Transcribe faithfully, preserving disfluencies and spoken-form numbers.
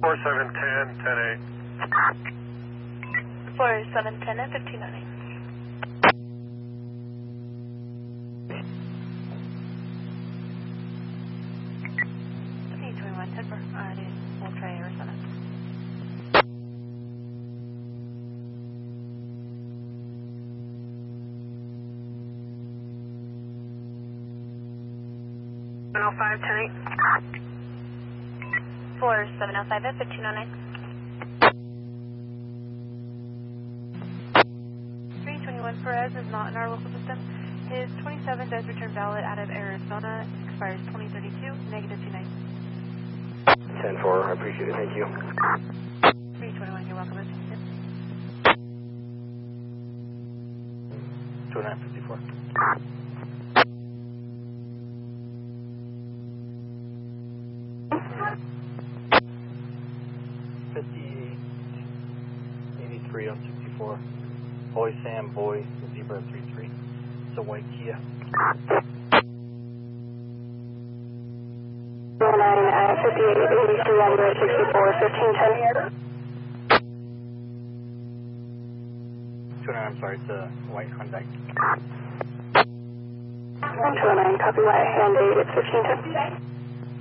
four seven ten, ten eight. four seven ten and fifteen oh eight. fifteen twenty-one, ten four. Alrighty, we'll try Arizona. seven oh five, ten eight. four seven oh five at fifteen oh nine. three twenty-one Perez is not in our local system. His twenty-seven does return valid out of Arizona. Expires twenty thirty-two, negative two nine. ten four, I appreciate it, thank you. three twenty-one, you're welcome. two nine fifty-four. fifty-eight eighty-three on sixty-four. Boy Sam, boy, zebra three three. It's a white Kia. nine at fifty-eight eighty-three on the sixty-four, fifteen ten. two nine, I'm sorry, it's a white Hyundai. one two oh nine, copy Y, and eight, it's fifteen ten.